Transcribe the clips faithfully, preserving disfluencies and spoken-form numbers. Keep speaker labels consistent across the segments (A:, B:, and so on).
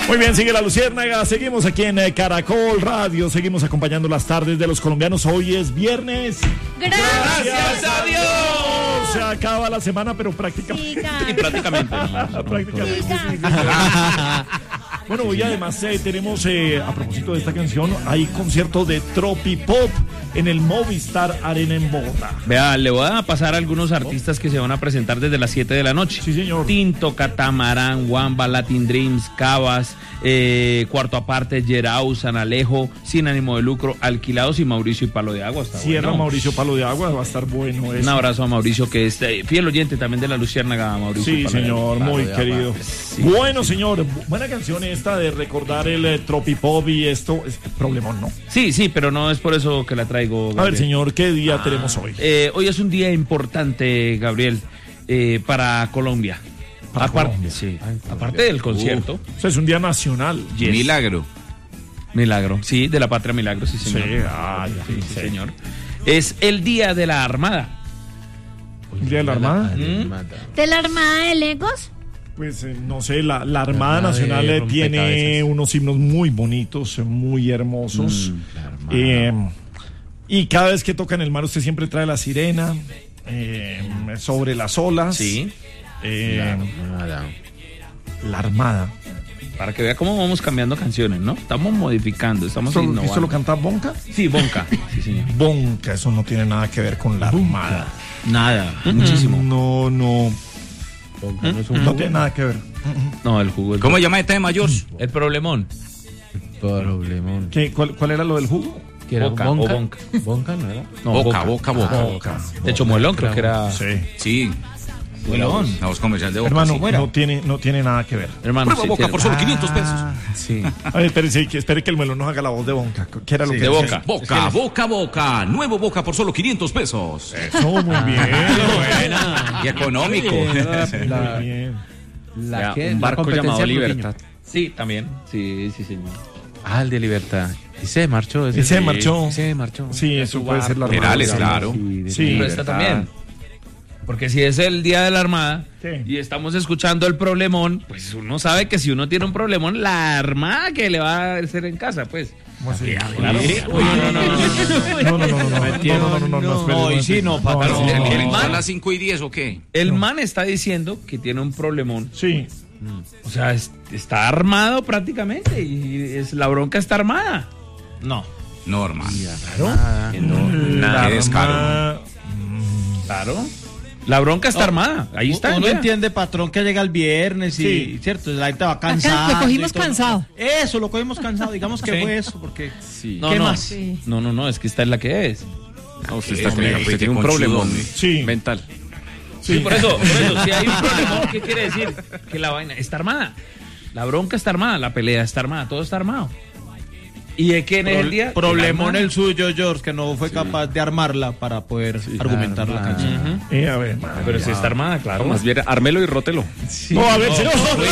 A: Muy bien, sigue la Luciérnaga, seguimos aquí en Caracol Radio, seguimos acompañando las tardes de los colombianos. Hoy es viernes.
B: Gracias, Gracias a Dios.
A: Se acaba la semana, pero prácticamente.
B: Y prácticamente.
A: prácticamente. Bueno, hoy además eh, tenemos, eh, a propósito de esta canción, hay concierto de Tropipop en el Movistar Arena en Bogotá.
C: Vea, le voy a pasar a algunos artistas que se van a presentar desde las siete de la noche.
A: Sí, señor.
C: Tinto, Catamarán, Wamba, Latin Dreams, Cabas, eh, Cuarto Aparte, Yerau, San Alejo, Sin Ánimo de Lucro, Alquilados y Mauricio y Palo de Agua. Está
A: Cierra
C: bueno.
A: Mauricio Palo de Agua, va a estar bueno eso.
C: Un abrazo a Mauricio, que es eh, fiel oyente también de la Luciérnaga, Mauricio.
A: Sí,
C: Palo
A: señor,
C: Palo
A: muy
C: de
A: querido.
C: Agua. Sí.
A: Bueno, señor, buena canción esta de recordar el eh, Tropipop y esto, es problemón, ¿no?
C: Sí, sí, pero no es por eso que la traigo, Gabriel.
A: A ver, señor, ¿qué día ah, tenemos hoy?
C: Eh, hoy es un día importante, Gabriel, eh, para Colombia.
A: Para
C: Aparte,
A: Colombia.
C: Sí, aparte del concierto.
A: Uh, o sea, es un día nacional.
C: Yes.
D: Milagro.
C: Milagro, sí, de la patria Milagro, sí, señor.
A: Sí, ah, ya,
C: sí,
A: sí,
C: sí,
A: sí.
C: señor. Es el Día de la Armada.
A: ¿El Día de la Armada?
C: ¿Mm?
B: ¿De la Armada de Legos?
A: Pues eh, no sé, la, la Armada Nacional eh, tiene unos himnos muy bonitos, muy hermosos. Mm, eh, y cada vez que tocan el mar, usted siempre trae la sirena eh, sobre las olas.
C: Sí.
A: Eh,
C: la Armada.
A: La Armada.
C: Para que vea cómo vamos cambiando canciones, ¿no? Estamos modificando, estamos
A: ¿Esto,
C: innovando.
A: ¿Esto lo canta Bonca?
C: Sí, Bonca. Sí, señor.
A: Bonca, eso no tiene nada que ver con la Armada.
C: Nada,
A: uh-huh. Muchísimo. No, no.
C: Bonca no es un
A: No
C: jugo.
A: tiene nada que ver.
C: No, el jugo. El
D: ¿Cómo llama este tema, George?
C: El problemón.
E: El problemón.
A: ¿Qué, cuál, ¿Cuál era lo del jugo?
E: ¿Qué era?
C: Boca,
E: ¿Bonca?
C: o Bonca.
E: ¿Bonca no era?
C: No,
D: boca, boca, boca,
A: ah,
D: boca.
C: De hecho, Muelón creo que era.
A: Sí.
D: Sí.
C: Muelón.
D: La voz comercial de Boca.
A: Hermano,
D: sí.
A: no, tiene, no tiene nada que ver.
C: Hermano,
D: Prueba
C: sí,
D: Boca
C: tiene-
D: por solo quinientos pesos.
E: Sí.
A: A ver, espere, sí, que, espere que el melón nos haga la voz de Bonca. ¿Qué era lo
C: Sí,
A: que
C: de
A: decía?
C: Boca.
D: Boca, Boca, Boca. Nuevo Boca por solo quinientos pesos.
A: Eso, muy bien.
C: Buena.
D: Y económico.
E: La,
A: Muy bien.
E: la
C: Ya,
E: que-
C: un
E: la
C: barco
E: competencia
C: llamado
E: Rubiño.
C: Libertad. Sí, también. Sí, sí, señor.
E: Ah, el de Libertad. Y se marchó. Ese
A: Y se
E: sí.
A: marchó.
E: Se marchó.
A: Sí, eso puede ser la
D: Perales,
A: Armada.
D: claro.
E: de
A: Sí.
C: Pero esta
E: Libertad.
C: también. Porque si es el Día de la Armada
A: ¿Qué?
C: y estamos escuchando el problemón, pues uno sabe que si uno tiene un problemón, la armada que le va a hacer en casa, pues.
A: ¿Cómo así?
C: Claro.
A: Uy, no, no, no, no, no, no, no, no, no, no, no, no, no, no, no, espere,
E: No, y sí, no, para-
A: no,
C: no,
A: no,
D: ¿Quieren
A: no.
D: que son las cinco y diez o qué?
C: El man está diciendo que tiene un problemón.
A: Sí.
C: O sea, es- está armado prácticamente y es, la bronca está armada. No.
D: No, hermano.
E: Nada.
C: Que no,
A: La
C: nada.
D: Qué descaro.
A: Armada-
C: Claro. La bronca está armada. Ahí está.
F: Uno
C: ya.
F: entiende, patrón, que llega el viernes y,
A: Sí.
F: cierto, la gente va cansado.
B: Lo cogimos
F: y todo.
B: cansado.
F: Eso, lo cogimos cansado. Digamos que
C: Sí.
F: fue eso, porque.
E: Sí.
C: No,
F: ¿Qué
C: no.
F: más?
B: Sí.
C: No, no, no, es que esta es la que es.
D: No, usted,
E: está teniendo-
D: usted tiene un
E: conchudo,
D: problema
E: hombre.
A: Sí.
E: Mental.
C: Sí, por eso, por eso, si hay un problema, ¿qué quiere decir? Que la vaina está armada. La bronca está armada, la pelea está armada, todo está armado. ¿Y de quién es el día?
F: Problemón
C: El
F: el suyo, George, que no fue capaz de armarla para poder argumentar la
E: armada.
F: canción.
C: Ujú.
A: Eh, a ver.
C: Pero si está armada, claro.
E: Más bien, armelo y rótelo.
A: No, a ver, si no.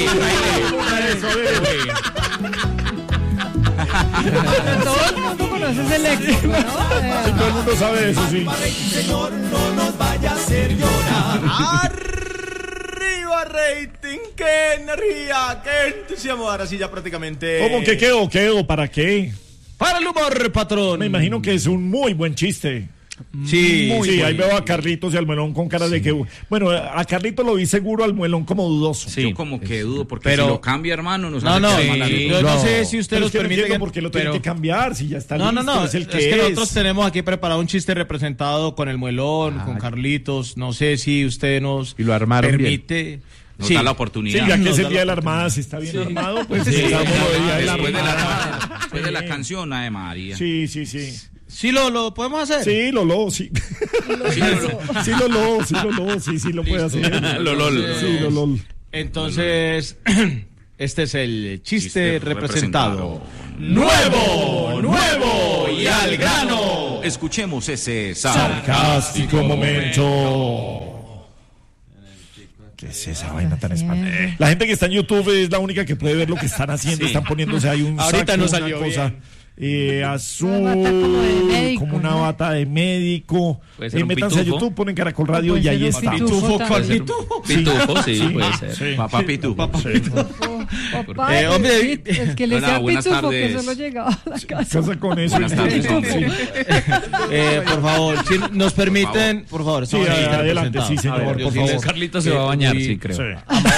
B: Todo el mundo conoce ese léxico, ¿no?
A: Sí, todo el mundo sabe eso, sí.
G: Señor, no nos vaya a hacer llorar.
F: ¡Arriba, rating! ¡Qué energía! ¡Qué entusiasmo! Ahora sí, ya prácticamente.
A: ¿Cómo que quedó? ¿Quedó? ¿Para qué?
F: Para el humor, patrón.
A: Me imagino que es un muy buen chiste.
F: Sí,
A: Sí,
F: sí.
A: ahí veo a Carlitos y al Muelón con cara de que... Bueno, a Carlitos lo vi seguro, al Muelón como dudoso.
C: Sí.
D: Yo como que dudo, porque
F: Pero-
D: si lo cambia, hermano, nos
F: No,
D: hace
F: no,
D: quedar
F: sí.
D: mal a nosotros.
F: Yo no sé si usted
A: Pero
F: nos
A: es que no
F: permite
A: entiendo
F: que-
A: por qué lo tiene
F: pero-
A: que cambiar, si ya está
F: No,
A: listo,
F: no, no.
A: es el
F: Es
A: que
F: que
A: es.
F: nosotros tenemos aquí preparado un chiste representado con el Muelón, con Carlitos. No sé si usted nos
E: Y lo armaron
F: permite.
D: Nos
F: Sí.
D: da la
A: Sí,
D: oportunidad.
A: ya que
F: Nos
A: es el
F: da
A: Día
F: la
A: de la Armada, si está bien armado, pues
F: Sí,
A: empezamos
F: ya,
A: lo de Día de la
D: Después de la,
A: Armada.
D: después de la canción, Ave María.
A: Sí, sí, sí.
F: Sí, lo, lo podemos hacer.
A: Sí, Lolo, sí.
D: Sí, no,
A: Sí, Lolo, sí, Lolo, sí, sí lo puede hacer.
C: Lolol.
A: Sí, Lolo.
F: Entonces, este es el chiste,
D: Chiste
F: representado.
D: representado.
F: ¡Nuevo! ¡Nuevo! ¡Y al grano!
D: Escuchemos ese sal.
A: Sarcástico momento. ¿Qué es esa vaina tan espantosa? La gente que está en YouTube es la única que puede ver lo que están haciendo. Están poniéndose ahí un
F: Ahorita
A: saco,
F: no
A: una
F: salió
A: cosa.
F: bien.
A: eh, azul,
B: Una bata como de médico,
A: como una
B: ¿no?
A: bata de médico.
C: Puede ser
A: Eh,
C: un
A: métanse a
C: pitufo.
A: YouTube, ponen Caracol Radio
B: Puede
A: y ahí
B: ser un
A: está.
B: pitufo
F: ¿Cuál
B: también.
F: pitufo?
C: Pitufo, sí, puede ser.
A: Sí.
D: Papá Pitufo.
B: Papá,
F: Eh, hombre,
B: el, el que le
D: Hola,
B: decía
D: buenas
B: pitufo que
D: tardes.
B: solo llegaba a la casa.
A: Casa con eso.
D: Buenas tardes, hombre.
F: Eh, por favor, si nos permiten, por favor,
A: Sí,
F: estamos ahí
A: adelante,
F: representados.
A: sí, señor,
F: A ver,
A: por
F: yo sí
A: favor.
F: les-
C: Carlitos se va a bañar,
F: Uy,
C: sí, creo.
A: Sí.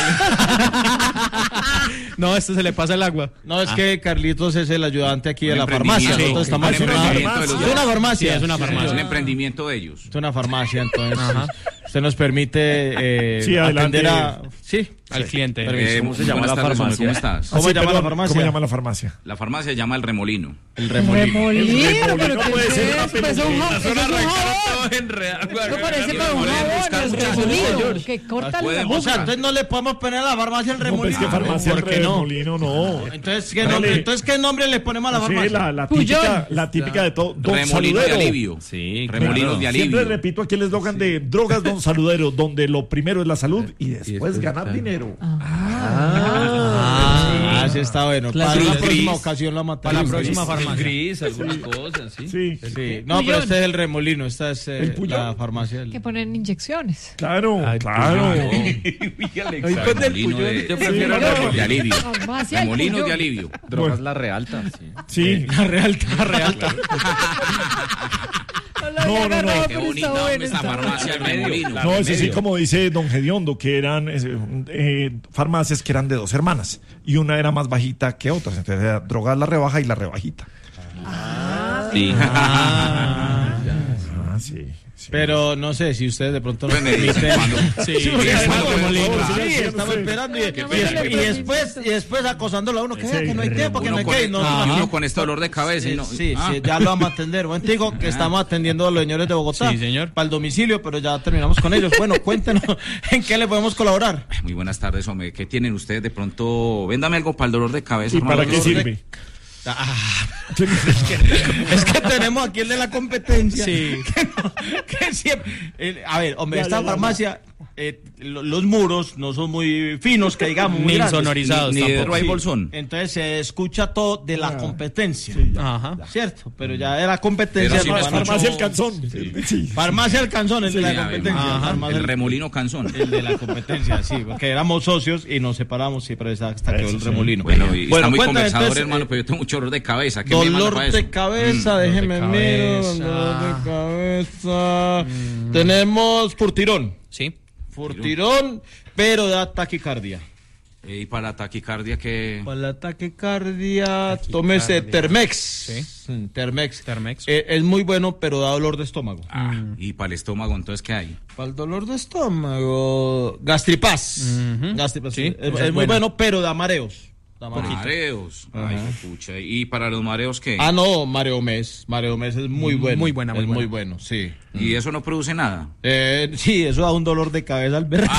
E: No, este se le pasa el agua.
F: No, es que Carlitos es el ayudante aquí de
D: Un
F: la farmacia.
D: emprendimiento,
F: Nosotros estamos
D: un
F: en una,
D: emprendimiento de los
F: es una
D: dos.
F: farmacia.
E: Sí, es una
F: Sí,
E: farmacia.
D: Es un emprendimiento de ellos.
F: Es una farmacia, entonces usted nos permite eh,
A: Sí, adelante.
F: atender a... Sí,
E: Al cliente.
D: Eh,
C: ¿Cómo se llama
D: buenas
C: la
D: tardes, hombre,
C: farmacia?
D: ¿Cómo estás?
F: ¿Cómo
A: Ah, sí,
F: llama la
A: perdón,
F: farmacia?
A: ¿Cómo llama la farmacia?
D: La farmacia se llama El Remolino.
F: el remolino.
B: Remolino, pero
A: no
B: ¿qué
A: puede
B: es
A: ser
B: eso?
A: una
B: Pues es un
A: peluquera.
B: jabón, eso es un jabón. Esto parece para un jabón, el remolino, que corta
D: Pueden
B: la
F: O sea,
B: boca.
F: entonces no le podemos poner a la farmacia el
A: No, pues
F: remolino.
A: que farmacia
F: ¿Por qué no?
A: Remolino, no.
F: Entonces, ¿qué
A: Dale.
F: nombre, entonces, ¿qué nombre le ponemos a la
A: Sí,
F: farmacia?
A: la, la
B: Puyol.
A: típica, la típica de todo. Don
D: Remolino de
A: Saludero.
D: alivio.
E: Sí,
D: Remolinos de alivio.
A: Siempre repito aquí el eslogan de Drogas Don Saludero, donde lo primero es la salud y después ganar dinero.
F: Ah, sí está bueno. Para
C: Cruz
F: la próxima
C: Gris.
F: ocasión la matamos.
C: Para la próxima farmacia. Gris, algunas cosas, sí.
A: Sí,
F: Sí. No, pero este es el remolino, esta es eh,
A: ¿El Puyol?
F: la farmacia. del-
B: Que ponen inyecciones.
A: claro, claro.
D: Remolino de,
C: Yo prefiero
B: Sí,
C: el
D: de alivio.
B: Farmacia del
D: Remolinos
B: Puyol.
D: de alivio.
E: Drogas La Realta. Sí.
A: Sí,
F: La realta, la realta.
B: Hola,
A: No,
B: ya
A: no, no.
B: agarraba,
D: Qué
B: pero
D: bonita
B: está
D: hombre,
B: bueno,
D: esta
B: está
D: farmacia
B: bueno.
D: del Remolino.
A: no, ese sí,
D: Remedio.
A: como dice Don Gediondo, que eran eh, eh, farmacias que eran de dos hermanas y una era más bajita que otras. Entonces era Drogas La Rebaja y La Rebajita.
D: Sí.
A: Ah, sí. sí.
F: Pero no sé si ustedes de pronto nos
D: Pues me dicen
F: permiten.
D: cuando-
F: Sí,
D: Sí,
F: porque
D: sí,
F: estamos
D: por
F: como
A: favor,
F: linda.
A: sí,
F: Sí,
A: sí,
F: estamos
A: sí.
F: esperando y, y-
B: No, no,
F: y-
B: no,
F: y
B: no,
F: después y después acosándolo a uno que,
A: Sí,
F: que no hay tiempo, que no
D: Uno
F: hay
D: con,
F: que
D: el-
F: no,
D: uno
F: no, no.
D: con este dolor de cabeza. y no-
F: Sí,
D: ah.
F: sí, ya lo vamos a atender. Bueno, te digo que estamos atendiendo a los señores de Bogotá.
E: Sí, señor.
F: Para el domicilio, pero ya terminamos con ellos. Bueno, cuéntenos en qué le podemos colaborar.
D: Muy buenas tardes, hombre. ¿Qué tienen ustedes? De pronto, véndame algo para el dolor de cabeza.
A: ¿Y
D: hermano.
A: para qué
D: Dolor de-
A: sirve?
F: Ah, es que tenemos aquí el de la competencia.
E: Sí.
F: Que, no- que siempre. eh, a ver, hombre,
A: Ya,
F: esta
A: ya, ya,
F: farmacia, eh, lo- los muros no son muy finos, que digamos, muy
E: Ni
F: grandes.
E: insonorizados
D: Ni- ni de
E: tampoco.
D: Ray
F: Sí.
D: Bolsón.
F: Entonces se escucha todo de la competencia.
E: Ajá.
F: Cierto, pero ya era competencia.
D: Pero sí,
F: no,
D: me
F: van a-
A: Farmacia El Canzón. Sí.
F: Farmacia El Canzón, el de la
D: Sí,
F: competencia.
D: Ajá,
F: Farmacia
D: el remolino canzón.
F: el de la competencia, sí, porque éramos socios y nos separamos, sí, pero hasta hasta quedó
A: Eso
F: el
A: sí.
F: remolino.
D: Bueno, y está muy
F: cuéntame,
D: conversador,
F: entonces,
D: hermano,
F: eh,
D: pero yo tengo mucho dolor de cabeza. ¿Qué me manda
F: Dolor
D: para eso?
F: de cabeza,
D: Mm.
F: déjeme
E: Dolor de
F: mirar.
E: cabeza.
F: Dolor de cabeza. Tenemos furtirón.
E: Sí.
F: Furtirón, pero da taquicardia.
D: Eh, y para la taquicardia, que
F: Para la taquicardia, tómese Termex.
E: Sí.
F: Mm, Termex.
E: Termex.
F: Eh, es muy bueno, pero da dolor de estómago.
D: Ah, y para el estómago, entonces, ¿qué hay?
F: Para el dolor de estómago, Gastripaz.
E: Ujú.
F: Gastripaz,
E: Sí,
F: sí, es,
E: esa
F: es
E: es
F: muy
E: buena.
F: bueno, pero da mareos. Da mareos.
D: Mareos. Ay, pucha. ¿Y para los mareos qué?
F: Ah, no, Mareo Mes. Mareo Mes es muy bueno.
E: Muy buena, muy
F: es
E: buena.
F: muy bueno, sí.
D: ¿Y eso no produce nada?
F: Eh, sí, eso da un dolor de cabeza al ver.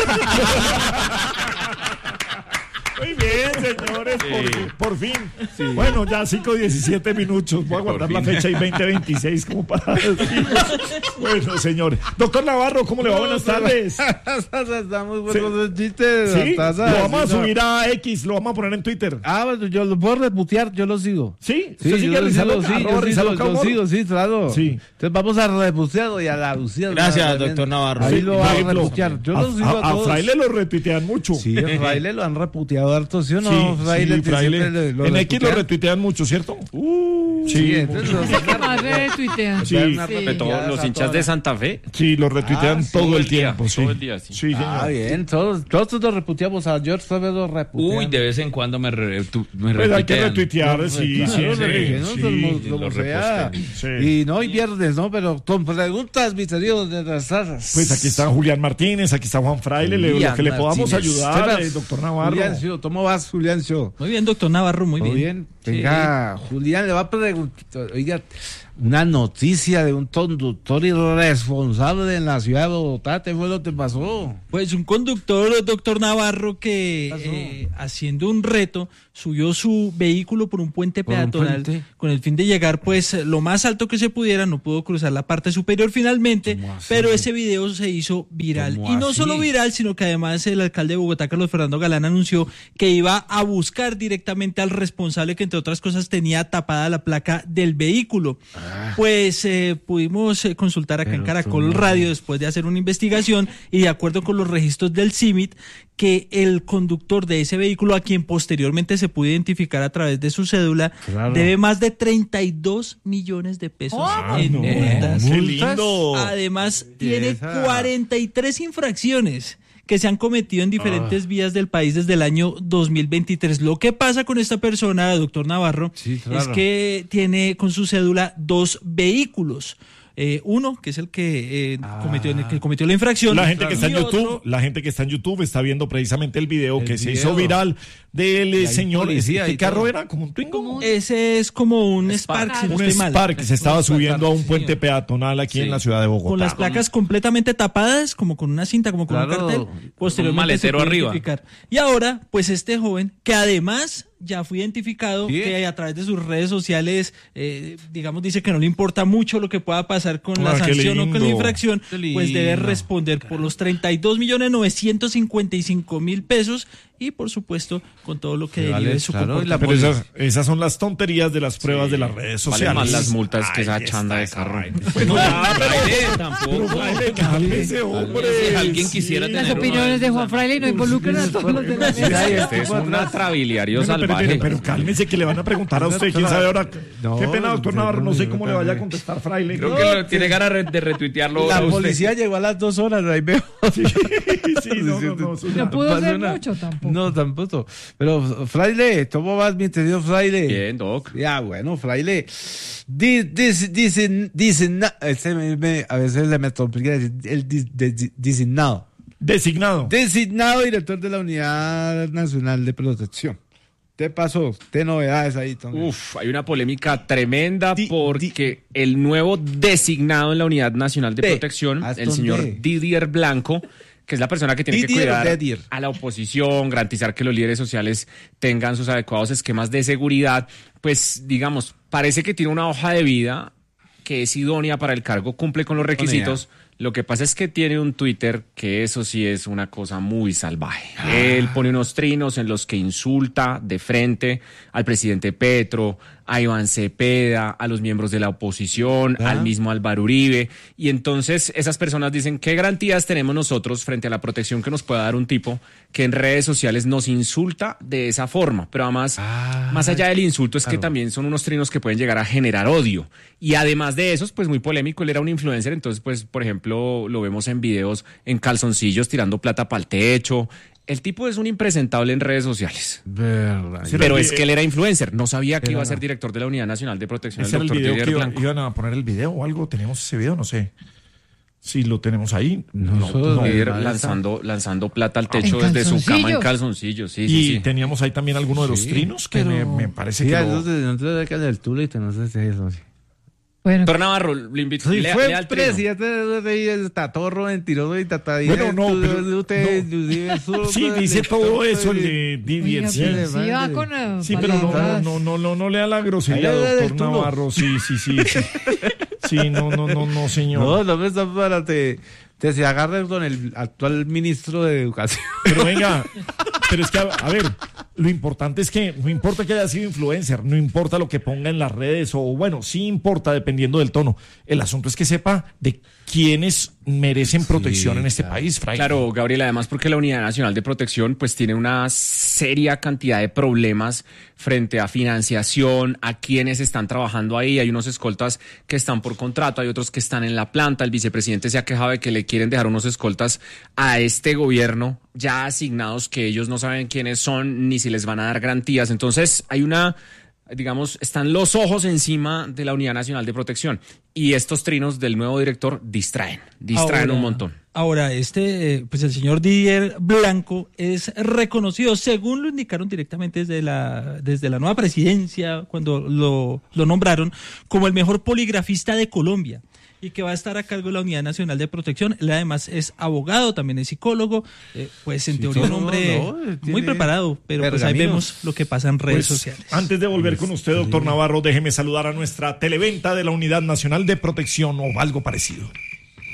A: Muy bien, señores, por, por fin. Bueno, ya cinco diecisiete minutos. Voy a guardar la fecha y veinte veintiséis como para decirlo. Bueno, señores. Doctor Navarro, ¿cómo le va? Buenas tardes.
H: Estamos
A: Sí.
H: buenos los chistes.
A: Sí,
H: las tazas,
A: lo vamos a
H: sí, no.
A: subir a X, lo vamos a poner en Twitter.
H: Ah, bueno, yo lo puedo reputear, yo lo sigo.
A: ¿Sí?
H: Sí,
A: ¿Usted sigue
H: yo lo
A: Risa
H: sigo,
A: Loca?
H: sí,
A: Arroba
H: yo
A: Risa
H: sigo,
A: Loca
H: yo
A: Humor.
H: sigo, sí, claro.
A: Sí.
H: Entonces vamos a reputearlo y a la Lucía.
F: Gracias,
H: también.
F: doctor Navarro.
H: Ahí
F: Sí,
H: lo
A: por
H: van a
A: ejemplo,
H: reputear. Yo
A: a,
H: lo sigo a,
A: a- a
H: todos.
A: Fraile lo retuitean mucho.
H: Sí, a Fraile lo han reputeado harto, ¿sí o no?
A: Sí,
H: Fraile,
A: sí,
H: que
A: Fraile.
H: siempre le- lo
A: En X lo
H: reputean.
A: retuitean mucho, ¿cierto? Uh,
H: Sí,
A: sí,
H: entonces lo
B: Es el que más retuitea.
A: Sí.
H: una
B: Sí.
E: De todos los hinchas de Santa Fe.
A: sí, lo retuitean
H: Ah, sí,
A: todo
E: todo
A: el
E: el día,
A: tiempo. Sí,
E: todo el día, sí.
A: sí,
H: Ah,
A: señor.
H: bien, todos, todos lo reputeamos, a George también lo reputean.
C: Uy, de vez en cuando me, re, tu- me
A: Pues hay que
C: retuitean.
A: retuitear, sí,
H: Claro,
A: sí,
H: lo
A: sí,
H: reputeamos,
A: sí,
H: como-
A: sí,
H: como
A: lo
H: sea.
A: repostean, sí.
H: Y no hoy viernes, ¿no? Pero con preguntas, mis queridos de las tazas.
A: Pues aquí está Julián Martínez, aquí está Juan Fraile, le- lo
H: Julián
A: que le podamos
H: Martínez.
A: ayudar,
H: Sebas,
A: eh, doctor Navarro.
H: Juliancio, ¿cómo vas, Juliancio?
I: Muy bien, doctor Navarro, muy
H: Muy
I: bien.
H: bien. Venga, Julián, le va a preguntar, oiga, una noticia de un conductor irresponsable en la ciudad de Bogotá, ¿qué fue lo que pasó?
I: Pues un conductor, doctor Navarro, que
H: pasó?
I: eh, haciendo un reto subió su vehículo por un puente
H: ¿Por un
I: peatonal
H: puente?
I: con el fin de llegar pues lo más alto que se pudiera, no pudo cruzar la parte superior finalmente,
H: ¿Cómo así?
I: pero ese video se hizo viral.
H: ¿Cómo
I: Y no
H: así?
I: solo viral, sino que además el alcalde de Bogotá, Carlos Fernando Galán, anunció que iba a buscar directamente al responsable que entre entre otras cosas, tenía tapada la placa del vehículo. Ah. Pues eh, pudimos eh, consultar acá Pero en Caracol tú... Radio después de hacer una investigación y de acuerdo con los registros del C I M I T, que el conductor de ese vehículo, a quien posteriormente se pudo identificar a través de su cédula, claro. debe más de treinta y dos millones de pesos oh, en no, multas.
A: ¡Qué lindo!
I: Además, tiene esa. cuarenta y tres infracciones que se han cometido en diferentes oh. vías del país desde el año dos mil veintitrés. Lo que pasa con esta persona, doctor Navarro, sí, claro. es que tiene con su cédula dos vehículos. Eh, uno, que es el que, eh, ah. cometió, el que cometió la infracción.
A: La gente que está en YouTube, otro, la gente que está en YouTube está viendo precisamente el video el que video. se hizo viral del señor. ¿Qué carro todo. era? ¿Como un Twingo?
I: Ese es como un Spark, Spark si no
A: un
I: estoy
A: Spark
I: mal.
A: que se estaba un subiendo Spark, a un puente sí. peatonal aquí sí. en la ciudad de Bogotá.
I: Con las placas completamente tapadas, como con una cinta, como con claro. un cartel. Posteriormente
C: un maletero
I: se puede
C: arriba.
I: Identificar. Y ahora, pues este joven, que además ya fue identificado, ¿sí? que a través de sus redes sociales, eh, digamos, dice que no le importa mucho lo que pueda pasar con ah, la sanción o con la infracción, pues debe responder claro. por los treinta y dos millones novecientos cincuenta y cinco mil pesos y, por supuesto, con todo lo que derive vale, de su claro, comportamiento.
A: Pero esas, esas son las tonterías de las pruebas sí. de las redes sociales.
E: Vale más las multas que esa chanda de carro.
C: Bueno, ya, Fraile, tampoco.
A: Fraile, cálmese, hombre.
C: Si alguien quisiera
J: sí.
C: tener
J: Las opiniones de Juan Fraile no involucran a todos los de la mesa.
E: Este es un atrabiliario salvaje.
A: Pero, pero cálmese que le van a preguntar a usted, quién sabe ahora. No, qué pena, doctor Navarro, no sé cómo le vaya a contestar Fraile.
C: Creo que lo, tiene ganas de retuitearlo.
H: La policía llegó a las dos horas, ahí veo.
A: Sí, sí, no, no, no.
J: No pudo hacer mucho tampoco.
H: No, tampoco. Pero, Fraile, ¿cómo vas, mi querido Fraile?
E: Bien, Doc.
H: Ya, bueno, Fraile. Dicen, dicen, dicen, a veces le me complica decir el designado.
A: Designado.
H: Designado director de la Unidad Nacional de Protección. ¿Qué pasó? ¿Qué novedades ahí, Tom?
E: Uf, hay una polémica tremenda di, porque di, el nuevo designado en la Unidad Nacional de de, Protección, el señor de. Didier Blanco, que es la persona que tiene Didier que cuidar Didier. a la oposición, garantizar que los líderes sociales tengan sus adecuados esquemas de seguridad, pues digamos, parece que tiene una hoja de vida que es idónea para el cargo, cumple con los requisitos. Lo que pasa es que tiene un Twitter que eso sí es una cosa muy salvaje. Ah. Él pone unos trinos en los que insulta de frente al presidente Petro, a Iván Cepeda, a los miembros de la oposición, ¿Ah? al mismo Álvaro Uribe. Y entonces esas personas dicen, ¿qué garantías tenemos nosotros frente a la protección que nos pueda dar un tipo que en redes sociales nos insulta de esa forma? Pero además, ah, más allá del insulto, es claro. que también son unos trinos que pueden llegar a generar odio. Y además de eso, pues muy polémico, él era un influencer, entonces pues, por ejemplo, lo vemos en videos en calzoncillos tirando plata para el techo. El tipo es un impresentable en redes sociales.
H: Verdad.
E: Pero es que él era influencer. No sabía que era. iba a ser director de la Unidad Nacional de Protección.
A: ¿Ese
E: el doctor
A: era el video
E: Didier
A: que
E: Blanco.
A: iban a poner el video o algo? ¿Tenemos ese video? No sé. Si lo tenemos ahí.
E: No, no, no Didier lanzando, lanzando plata al techo ah, desde su cama en calzoncillos. Sí,
A: y
E: sí, sí.
A: teníamos ahí también alguno de los sí, trinos que me, me parece
H: sí,
A: que...
H: Sí,
A: lo...
H: de acá del Tulito, no sé si es eso.
J: Bueno.
E: Doctor Navarro, le invito
H: sí,
E: lea,
H: fue
E: lea al
H: presidente de Tatorro, mentiroso y tatadilla.
A: Bueno, no, pero,
H: usted,
A: no. Sí, dice todo eso el de Didier. Sí,
J: sí, va con
A: sí pero no, no, no, no, no lea la grosería, doctor Navarro. Sí, sí, sí. Sí, sí no, no, no, no, señor.
H: No, no me está para te, te se agarre con el actual ministro de Educación.
A: Pero venga, pero es que, a, a ver... Lo importante es que no importa que haya sido influencer, no importa lo que ponga en las redes, o bueno, sí importa dependiendo del tono. El asunto es que sepa de quiénes merecen protección sí, en este
E: claro.
A: país, Fraile.
E: Claro, Gabriel, además porque la Unidad Nacional de Protección pues tiene una seria cantidad de problemas frente a financiación, a quienes están trabajando ahí. Hay unos escoltas que están por contrato, hay otros que están en la planta. El vicepresidente se ha quejado de que le quieren dejar unos escoltas a este gobierno ya asignados que ellos no saben quiénes son ni si les van a dar garantías. Entonces hay una, digamos, están los ojos encima de la Unidad Nacional de Protección y estos trinos del nuevo director distraen, distraen
I: ahora,
E: un montón.
I: Ahora, este, pues el señor Didier Blanco es reconocido, según lo indicaron directamente desde la, desde la nueva presidencia, cuando lo, lo nombraron, como el mejor poligrafista de Colombia. Y que va a estar a cargo de la Unidad Nacional de Protección. Él además es abogado, también es psicólogo, eh, pues en sí, teoría un hombre no, no, muy preparado, pero pues ahí vemos lo que pasa en redes pues, sociales.
A: Antes de volver con usted, doctor Navarro, déjeme saludar a nuestra televenta de la Unidad Nacional de Protección o algo parecido.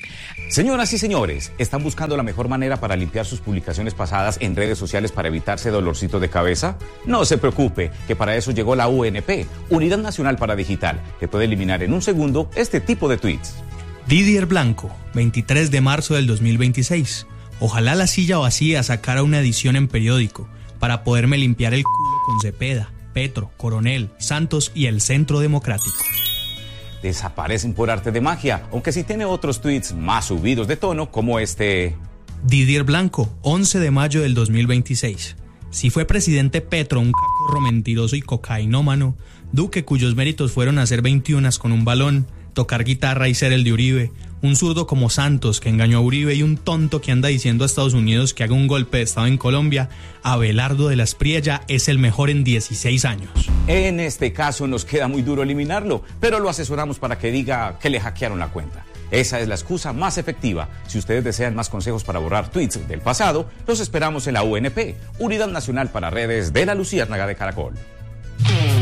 K: Señoras y señores, ¿están buscando la mejor manera para limpiar sus publicaciones pasadas en redes sociales para evitarse dolorcito de cabeza? No se preocupe, que para eso llegó la U N P, Unidad Nacional para Digital, que puede eliminar en un segundo este tipo de tweets.
L: Didier Blanco, veintitrés de marzo del dos mil veintiséis. Ojalá la silla vacía sacara una edición en periódico para poderme limpiar el culo con Cepeda, Petro, Coronel, Santos y el Centro Democrático.
K: Desaparecen por arte de magia, aunque sí tiene otros tweets más subidos de tono, como este.
L: Didier Blanco, once de mayo del dos mil veintiséis. Si fue presidente Petro un cacorro mentiroso y cocainómano, Duque, cuyos méritos fueron hacer veintiunas con un balón, tocar guitarra y ser el de Uribe, un zurdo como Santos que engañó a Uribe y un tonto que anda diciendo a Estados Unidos que haga un golpe de estado en Colombia, Abelardo de la Espriella es el mejor en dieciséis años.
K: En este caso nos queda muy duro eliminarlo, pero lo asesoramos para que diga que le hackearon la cuenta. Esa es la excusa más efectiva. Si ustedes desean más consejos para borrar tweets del pasado, los esperamos en la U N P, Unidad Nacional para Redes de la Luciérnaga de Caracol.